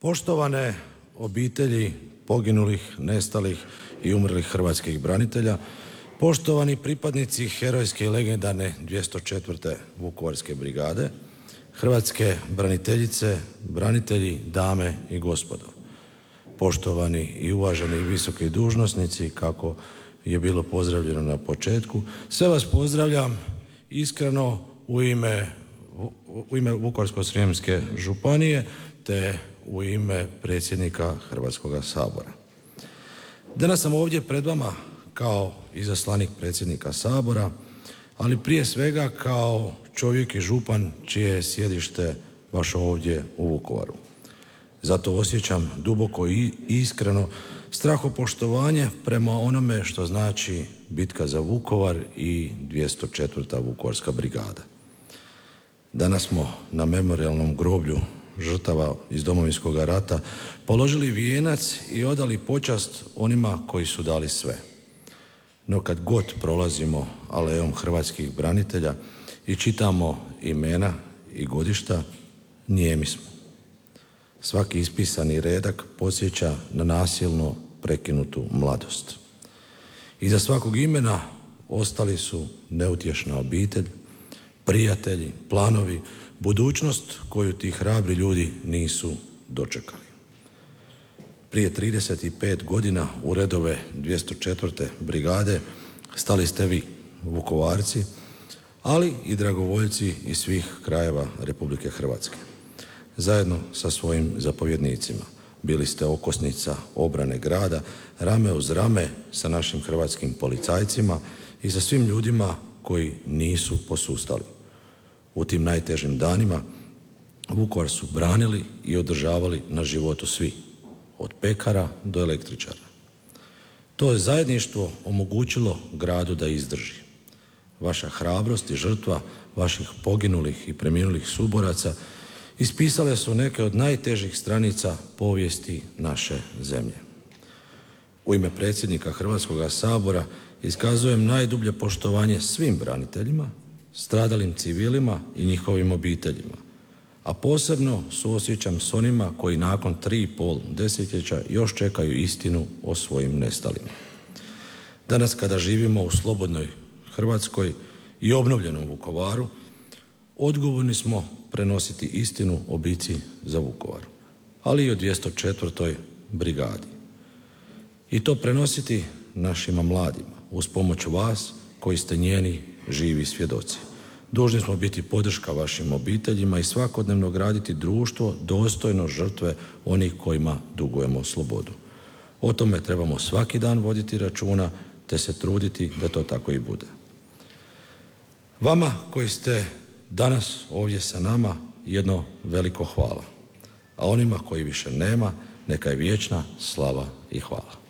Poštovane obitelji poginulih, nestalih i umrlih hrvatskih branitelja, poštovani pripadnici herojske i legendarne 204. Vukovarske brigade, hrvatske braniteljice, branitelji, dame i gospodo, poštovani i uvaženi visoki dužnosnici, kako je bilo pozdravljeno na početku, sve vas pozdravljam iskreno u ime Vukovarsko-srijemske županije te u ime predsjednika Hrvatskoga sabora. Danas sam ovdje pred vama kao izaslanik predsjednika Sabora, ali prije svega kao čovjek i župan čije je sjedište baš ovdje u Vukovaru. Zato osjećam duboko i iskreno strahopoštovanje prema onome što znači bitka za Vukovar i 204. Vukovarska brigada. Danas smo na memorijalnom groblju žrtava iz Domovinskog rata položili vijenac i odali počast onima koji su dali sve. No kad god prolazimo alejom hrvatskih branitelja i čitamo imena i godišta, nijemi smo. Svaki ispisani redak podsjeća na nasilno prekinutu mladost. Iza svakog imena ostali su neutješna obitelj, prijatelji, planovi, budućnost koju ti hrabri ljudi nisu dočekali. Prije 35 godina u redove 204. brigade stali ste vi, Vukovarci, ali i dragovoljci iz svih krajeva Republike Hrvatske. Zajedno sa svojim zapovjednicima bili ste okosnica obrane grada, rame uz rame sa našim hrvatskim policajcima i sa svim ljudima koji nisu posustali. U tim najtežim danima Vukovar su branili i održavali na životu svi, od pekara do električara. To je zajedništvo omogućilo gradu da izdrži. Vaša hrabrost i žrtva vaših poginulih i preminulih suboraca ispisale su neke od najtežih stranica povijesti naše zemlje. U ime predsjednika Hrvatskoga sabora iskazujem najdublje poštovanje svim braniteljima, stradalim civilima i njihovim obiteljima, a posebno suosjećam s onima koji nakon 3,5 desetljeća još čekaju istinu o svojim nestalima. Danas kada živimo u slobodnoj Hrvatskoj i obnovljenom Vukovaru, odgovorni smo prenositi istinu o bici za Vukovar, ali i o 204. brigadi. I to prenositi našima mladima uz pomoć vas koji ste njeni živi svjedoci. Dužni smo biti podrška vašim obiteljima i svakodnevno graditi društvo dostojno žrtve onih kojima dugujemo slobodu. O tome trebamo svaki dan voditi računa te se truditi da to tako i bude. Vama koji ste danas ovdje sa nama jedno veliko hvala, a onima koji više nema neka je vječna slava i hvala.